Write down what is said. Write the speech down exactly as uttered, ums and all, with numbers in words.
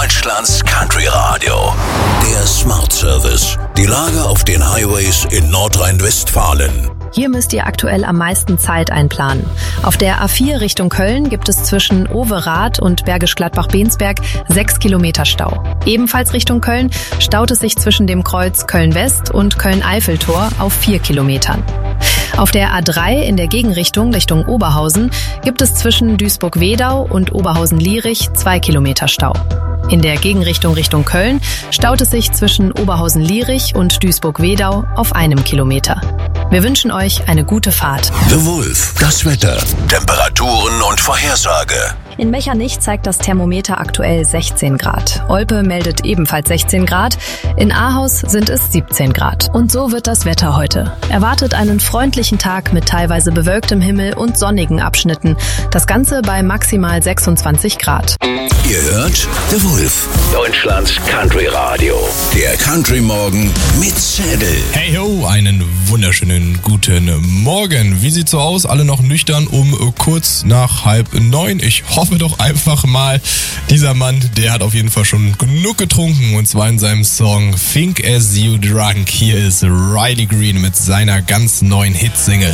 Deutschlands Country Radio. Der Smart Service. Die Lage auf den Highways in Nordrhein-Westfalen. Hier müsst ihr aktuell am meisten Zeit einplanen. Auf der A vier Richtung Köln gibt es zwischen Overath und Bergisch Gladbach-Bensberg sechs Kilometer Stau. Ebenfalls Richtung Köln staut es sich zwischen dem Kreuz Köln-West und Köln-Eiffeltor auf vier Kilometern. Auf der A drei in der Gegenrichtung Richtung Oberhausen gibt es zwischen Duisburg-Wedau und Oberhausen-Lierich zwei Kilometer Stau. In der Gegenrichtung Richtung Köln staut es sich zwischen Oberhausen-Lierich und Duisburg-Wedau auf einem Kilometer. Wir wünschen euch eine gute Fahrt. The Wolf, das Wetter, Temperaturen und Vorhersage. In Mechernich zeigt das Thermometer aktuell sechzehn Grad. Olpe meldet ebenfalls sechzehn Grad. In Ahaus sind es siebzehn Grad. Und so wird das Wetter heute. Erwartet einen freundlichen Tag mit teilweise bewölktem Himmel und sonnigen Abschnitten. Das Ganze bei maximal sechsundzwanzig Grad. Ihr hört The Wolf, Deutschlands Country Radio. Der Country Morgen mit Zedel. Hey ho, einen wunderschönen guten Morgen. Wie sieht's so aus? Alle noch nüchtern um kurz nach halb neun. Ich hoffe doch einfach mal, dieser Mann, der hat auf jeden Fall schon genug getrunken, und zwar in seinem Song Think As You Drunk. Hier ist Riley Green mit seiner ganz neuen Hitsingle.